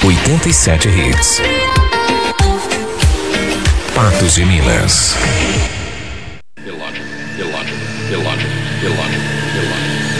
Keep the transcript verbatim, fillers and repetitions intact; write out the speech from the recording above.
oitenta e sete Hits. Patos de Minas. Illogical, illogical, illogical, illogical, illogical.